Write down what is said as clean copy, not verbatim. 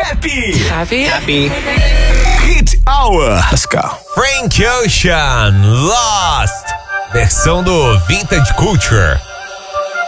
Happy. Hit Hour. Let's go. Frank Ocean, Lost. Versão do Vintage Culture.